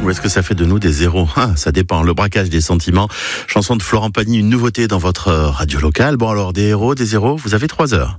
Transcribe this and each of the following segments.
Ou est-ce que ça fait de nous des zéros? Ça dépend, le braquage des sentiments. Chanson de Florent Pagny, une nouveauté dans votre radio locale. Bon alors, des héros, des zéros, vous avez 3 heures.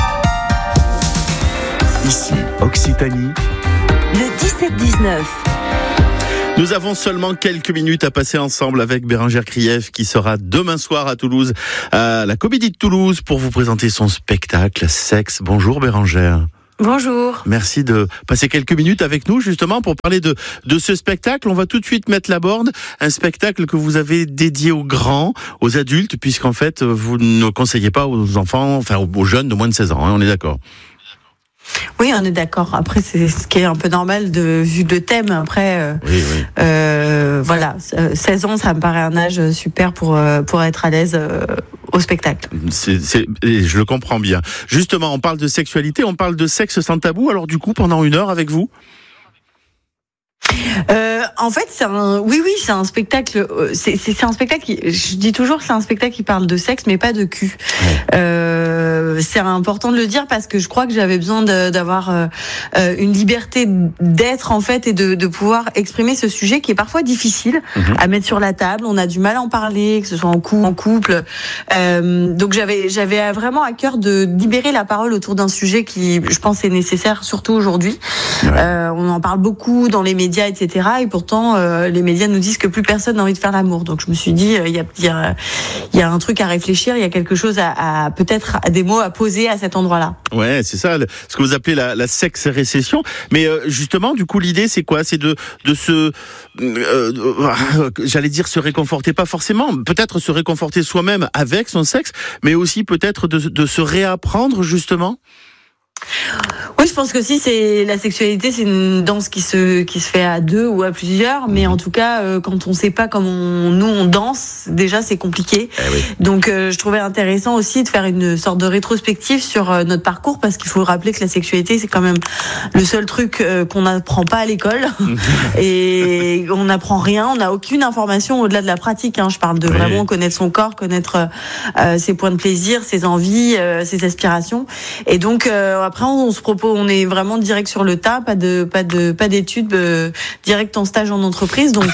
Ici, Occitanie. Le 17-19. Nous avons seulement quelques minutes à passer ensemble avec Bérengère Krief qui sera demain soir à Toulouse, à la Comédie de Toulouse, pour vous présenter son spectacle Sexe. Bonjour Bérengère. Bonjour. Merci de passer quelques minutes avec nous justement pour parler de ce spectacle. On va tout de suite mettre la borne. Un spectacle que vous avez dédié aux grands, aux adultes, puisqu'en fait vous ne conseillez pas aux enfants, enfin aux jeunes de moins de 16 ans, on est d'accord? Oui, on est d'accord. Après, c'est ce qui est un peu normal vu le thème. Après, oui. voilà, 16 ans, ça me paraît un âge super pour être à l'aise au spectacle. Je le comprends bien. Justement, on parle de sexualité, on parle de sexe sans tabou. Alors du coup, pendant 1 heure avec vous? En fait, c'est un spectacle. C'est un spectacle je dis toujours, c'est un spectacle qui parle de sexe, mais pas de cul. Ouais. C'est important de le dire parce que je crois que j'avais besoin d'avoir une liberté d'être en fait et de pouvoir exprimer ce sujet qui est parfois difficile à mettre sur la table. On a du mal à en parler, que ce soit en couple. Donc j'avais vraiment à cœur de libérer la parole autour d'un sujet qui, je pense, est nécessaire surtout aujourd'hui. Ouais. On en parle beaucoup dans les médias, etc. Et pourtant, les médias nous disent que plus personne n'a envie de faire l'amour. Donc je me suis dit, il y a un truc à réfléchir, il y a quelque chose à peut-être des mots à poser à cet endroit-là. Ouais, c'est ça, ce que vous appelez la sexe-récession. Mais justement, du coup, l'idée, c'est quoi? C'est de se, j'allais dire se réconforter, pas forcément, peut-être se réconforter soi-même avec son sexe, mais aussi peut-être de se réapprendre, justement. Oui, je pense que si la sexualité, c'est une danse qui se fait à 2 ou à plusieurs, mais en tout cas, quand on sait pas comment on danse, déjà c'est compliqué. Oui. Donc, je trouvais intéressant aussi de faire une sorte de rétrospective sur notre parcours, parce qu'il faut rappeler que la sexualité, c'est quand même le seul truc qu'on n'apprend pas à l'école, et on n'apprend rien, on n'a aucune information au-delà de la pratique. Je parle de vraiment connaître son corps, connaître ses points de plaisir, ses envies, ses aspirations, et donc après on est vraiment direct sur le tas, pas d'études, direct en stage en entreprise. Donc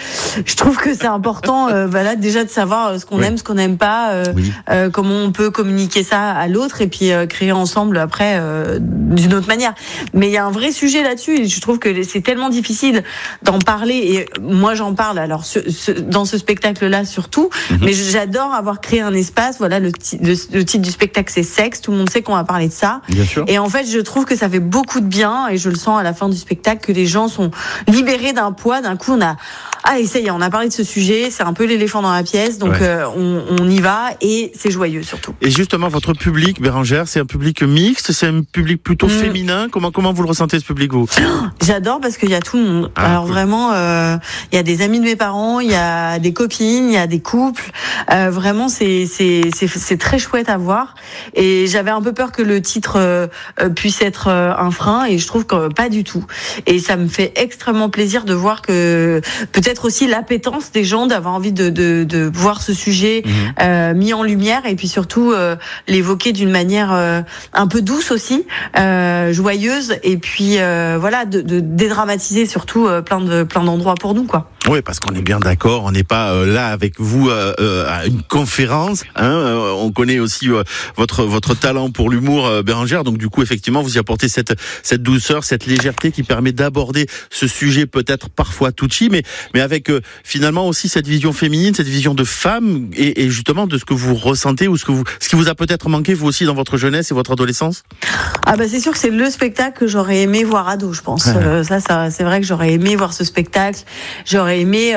je trouve que c'est important, voilà, déjà de savoir ce qu'on aime, ce qu'on n'aime pas, comment on peut communiquer ça à l'autre et puis créer ensemble après d'une autre manière. Mais il y a un vrai sujet là-dessus et je trouve que c'est tellement difficile d'en parler, et moi j'en parle alors dans ce spectacle-là surtout, mais j'adore avoir créé un espace. Voilà, le titre du spectacle, c'est Sexe, tout le monde sait qu'on va parler de ça. Bien sûr. Et en fait, je trouve que ça fait beaucoup de bien, et je le sens à la fin du spectacle, que les gens sont libérés d'un poids. D'un coup, on a ça y est, on a parlé de ce sujet, c'est un peu l'éléphant dans la pièce, donc on y va, et c'est joyeux surtout. Et justement, votre public, Bérengère, c'est un public mixte, c'est un public plutôt féminin. Comment vous le ressentez, ce public, vous? J'adore, parce qu'il y a tout le monde. Alors cool. Vraiment, il y a des amis de mes parents, il y a des copines, il y a des couples. Vraiment, c'est très chouette à voir. Et j'avais un peu peur que le titre puisse être un frein, et je trouve que pas du tout. Et ça me fait extrêmement plaisir de voir que peut-être aussi l'appétence des gens d'avoir envie de voir ce sujet mis en lumière, et puis surtout l'évoquer d'une manière un peu douce aussi, joyeuse, et puis voilà, de dédramatiser surtout plein d'endroits pour nous, quoi. Oui, parce qu'on est bien d'accord, on n'est pas là avec vous à une conférence. On connaît aussi votre talent pour l'humour, Bérengère. Donc du coup, effectivement, vous y apportez cette douceur, cette légèreté qui permet d'aborder ce sujet peut-être parfois touchy, mais avec finalement aussi cette vision féminine, cette vision de femme, et justement de ce que vous ressentez, ou ce qui vous a peut-être manqué vous aussi dans votre jeunesse et votre adolescence. C'est sûr que c'est le spectacle que j'aurais aimé voir ado, je pense. Ça, c'est vrai que j'aurais aimé voir ce spectacle. J'aurais aimé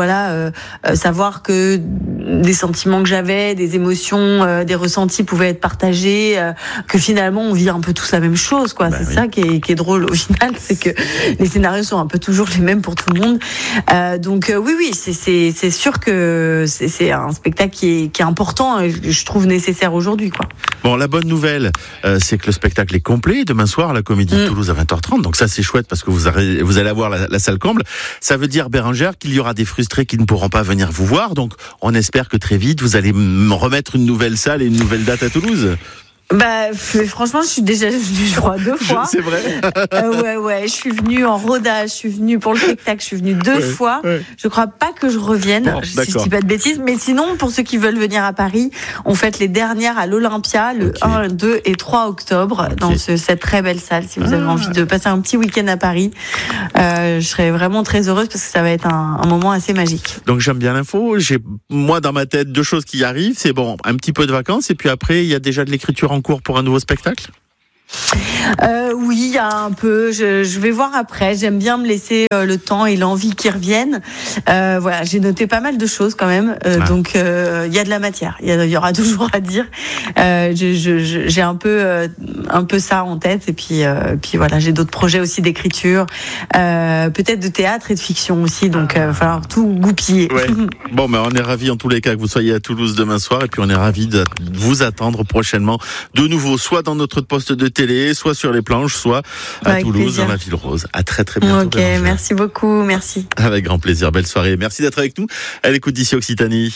savoir que des sentiments que j'avais, des émotions, des ressentis pouvaient être partagés, que finalement on vit un peu tous la même chose, quoi. C'est ça qui est drôle au final, c'est que les scénarios sont un peu toujours les mêmes pour tout le monde. Donc oui, c'est sûr que c'est un spectacle qui est important, et je trouve nécessaire aujourd'hui, quoi. Bon, la bonne nouvelle, c'est que le spectacle est complet demain soir à la Comédie de Toulouse à 20h30. Donc ça, c'est chouette, parce que vous allez avoir la salle comble. Ça veut dire, Bérengère, qu'il y aura des frustrés qui ne pourront pas venir vous voir. Donc on espère que très vite vous allez remettre une nouvelle salle et une nouvelle date à Toulouse. Franchement, je suis déjà venue, je crois, 2 fois. C'est vrai. Ouais, je suis venue en rodage, je suis venue pour le spectacle, je suis venue 2 fois. Ouais. Je crois pas que je revienne, si je dis pas de bêtises. Mais sinon, pour ceux qui veulent venir à Paris, on fête les dernières à l'Olympia, le 1, 2 et 3 octobre, dans cette très belle salle. Si vous avez envie de passer un petit week-end à Paris, je serais vraiment très heureuse parce que ça va être un moment assez magique. Donc j'aime bien l'info. J'ai, moi, dans ma tête, 2 choses qui arrivent. C'est un petit peu de vacances et puis après, il y a déjà de l'écriture en cours pour un nouveau spectacle. Oui, il y a un peu. Je vais voir après. J'aime bien me laisser le temps et l'envie qu'ils reviennent. Voilà, j'ai noté pas mal de choses quand même. Donc il y a de la matière. Il y aura toujours à dire. J'ai un peu ça en tête. Et puis voilà, j'ai d'autres projets aussi d'écriture, peut-être de théâtre et de fiction aussi. Donc il va falloir tout goupiller. Ouais. Bon, mais on est ravis en tous les cas que vous soyez à Toulouse demain soir. Et puis on est ravis de vous attendre prochainement de nouveau, soit dans notre poste de télé, soit sur les planches, soit à Toulouse, dans la Ville Rose. À très très bientôt. Ok, merci beaucoup, merci. Avec grand plaisir, belle soirée. Merci d'être avec nous. À l'écoute d'ici Occitanie.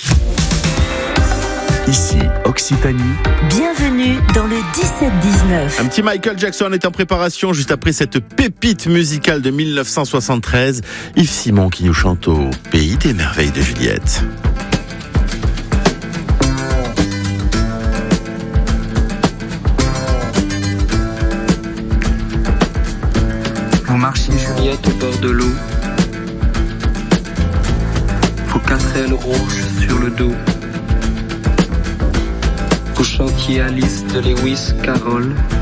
Ici Occitanie. Bienvenue dans le 17-19. Un petit Michael Jackson est en préparation juste après cette pépite musicale de 1973. Yves Simon qui nous chante au Pays des Merveilles de Juliette. Vous marchiez Juliette au bord de l'eau, vos 4 ailes rouges sur le dos. Vous chantiez Alice de Lewis Carroll.